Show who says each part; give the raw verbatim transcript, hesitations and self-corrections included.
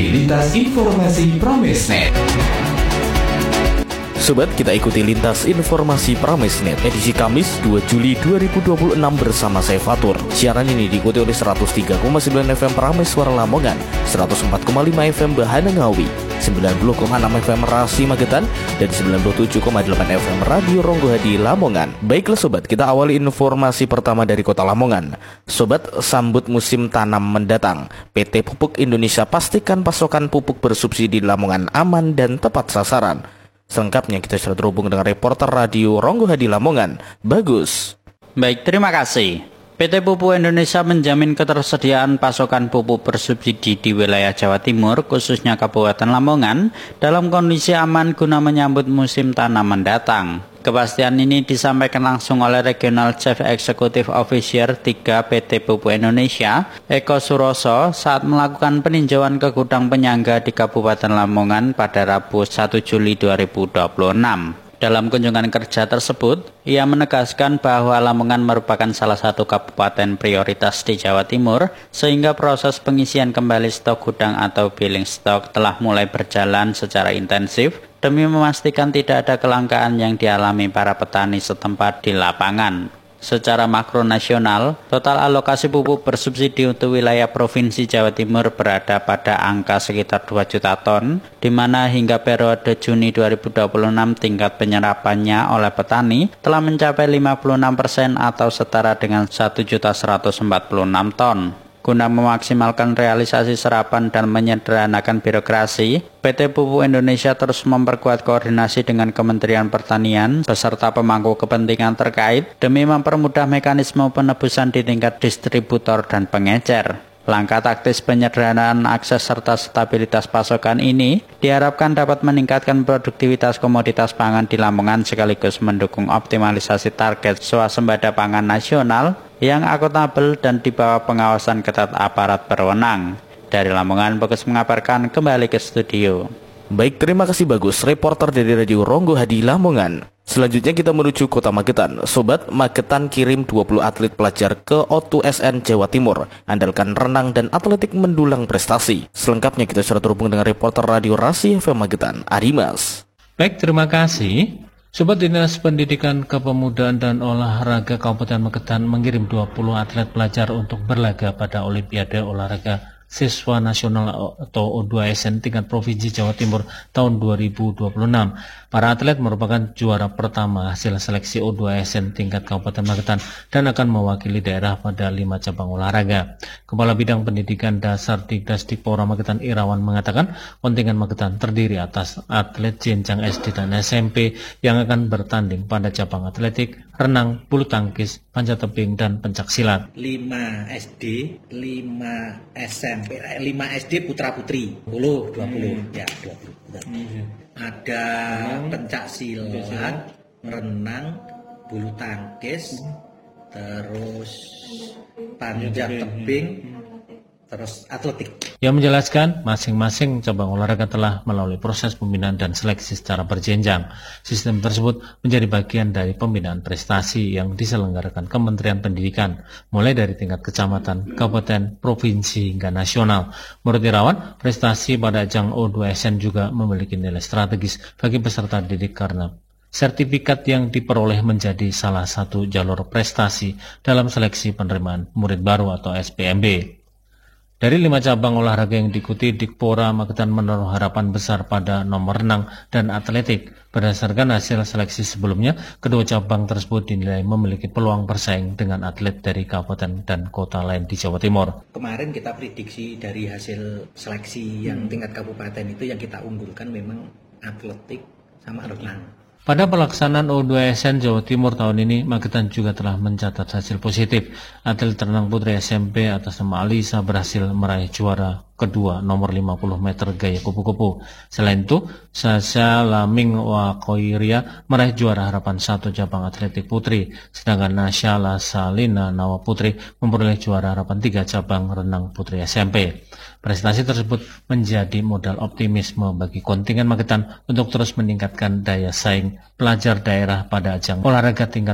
Speaker 1: Lintas Informasi Pramesnet.
Speaker 2: Sobat, kita ikuti lintas informasi Pramesnet edisi Kamis dua Juli dua ribu dua puluh enam bersama saya Fatur. Siaran ini diikuti oleh seratus tiga koma sembilan F M Prames Suara Lamongan, seratus empat koma lima F M Bahana Ngawi, sembilan puluh koma enam F M Rasi Magetan, dan sembilan puluh tujuh koma delapan F M Radio Ronggo Hadi Lamongan. Baiklah sobat, kita awali informasi pertama dari Kota Lamongan. Sobat, sambut musim tanam mendatang. P T Pupuk Indonesia pastikan pasokan pupuk bersubsidi Lamongan aman dan tepat sasaran. Selengkapnya kita sudah terhubung dengan reporter Radio Ronggo Hadi Lamongan, Bagus.
Speaker 3: Baik, terima kasih. P T Pupuk Indonesia menjamin ketersediaan pasokan pupuk bersubsidi di wilayah Jawa Timur, khususnya Kabupaten Lamongan, dalam kondisi aman guna menyambut musim tanam mendatang. Kepastian ini disampaikan langsung oleh Regional Chief Executive Officer tiga P T Pupuk Indonesia, Eko Suroso, saat melakukan peninjauan ke gudang penyangga di Kabupaten Lamongan pada Rabu satu Juli dua ribu dua puluh enam. Dalam kunjungan kerja tersebut, ia menegaskan bahwa Lamongan merupakan salah satu kabupaten prioritas di Jawa Timur, sehingga proses pengisian kembali stok gudang atau billing stok telah mulai berjalan secara intensif demi memastikan tidak ada kelangkaan yang dialami para petani setempat di lapangan. Secara makro nasional, total alokasi pupuk bersubsidi untuk wilayah Provinsi Jawa Timur berada pada angka sekitar dua juta ton, di mana hingga periode Juni dua ribu dua puluh enam tingkat penyerapannya oleh petani telah mencapai lima puluh enam persen atau setara dengan satu juta seratus empat puluh enam ton. Guna memaksimalkan realisasi serapan dan menyederhanakan birokrasi, P T Pupuk Indonesia terus memperkuat koordinasi dengan Kementerian Pertanian beserta pemangku kepentingan terkait demi mempermudah mekanisme penebusan di tingkat distributor dan pengecer. Langkah taktis penyederhanaan akses serta stabilitas pasokan ini diharapkan dapat meningkatkan produktivitas komoditas pangan di Lamongan sekaligus mendukung optimalisasi target swasembada pangan nasional yang akuntabel dan di bawah pengawasan ketat aparat berwenang. Dari Lamongan, Bagus mengabarkan, kembali ke studio.
Speaker 2: Baik, terima kasih Bagus, reporter dari Radio Ronggo Hadi Lamongan. Selanjutnya kita menuju Kota Magetan. Sobat, Magetan kirim dua puluh atlet pelajar ke O dua S N Jawa Timur. Andalkan renang dan atletik mendulang prestasi. Selengkapnya kita sudah terhubung dengan reporter Radio Rasi F M Magetan, Adimas.
Speaker 4: Baik, terima kasih. Sobat, Dinas Pendidikan Kepemudaan dan Olahraga Kabupaten Magetan mengirim dua puluh atlet pelajar untuk berlaga pada Olimpiade Olahraga Siswa Nasional atau O dua S N tingkat Provinsi Jawa Timur tahun dua ribu dua puluh enam. Para atlet merupakan juara pertama hasil seleksi O dua S N tingkat Kabupaten Magetan dan akan mewakili daerah pada lima cabang olahraga. Kepala Bidang Pendidikan Dasar Dikdasdikpora Magetan Irawan mengatakan kontingen Magetan terdiri atas atlet jenjang S D dan S M P yang akan bertanding pada cabang atletik, renang, bulu tangkis, panjat tebing, dan pencak silat.
Speaker 5: lima S D, lima S M P, lima S D putra-putri, sepuluh, dua puluh, hmm. ya dua puluh. Hmm. Ada renang, pencak silat, renang, bulu tangkis, hmm. terus panjat tebing, terus atletik.
Speaker 4: Yang menjelaskan masing-masing cabang olahraga telah melalui proses pembinaan dan seleksi secara berjenjang. Sistem tersebut menjadi bagian dari pembinaan prestasi yang diselenggarakan Kementerian Pendidikan, mulai dari tingkat kecamatan, kabupaten, provinsi, hingga nasional. Menurut Irawan, prestasi pada ajang O dua S N juga memiliki nilai strategis bagi peserta didik karena sertifikat yang diperoleh menjadi salah satu jalur prestasi dalam seleksi penerimaan murid baru atau S P M B. Dari lima cabang olahraga yang diikuti, Dikpora Magetan menaruh harapan besar pada nomor renang dan atletik. Berdasarkan hasil seleksi sebelumnya, kedua cabang tersebut dinilai memiliki peluang bersaing dengan atlet dari kabupaten dan kota lain di Jawa Timur.
Speaker 5: Kemarin kita prediksi dari hasil seleksi yang tingkat kabupaten itu yang kita unggulkan memang atletik sama renang.
Speaker 4: Pada pelaksanaan O dua S N Jawa Timur tahun ini, Magetan juga telah mencatat hasil positif. Atlet renang putri S M P atas nama Alisa berhasil meraih juara kedua nomor lima puluh meter gaya kupu-kupu. Selain itu, Sasha Laming Wakoiria meraih juara harapan satu cabang atletik putri, sedangkan Nasya Lasalina Nawa Putri memperoleh juara harapan tiga cabang renang putri S M P. Prestasi tersebut menjadi modal optimisme bagi kontingen Magetan untuk terus meningkatkan daya saing pelajar daerah pada ajang olahraga tingkat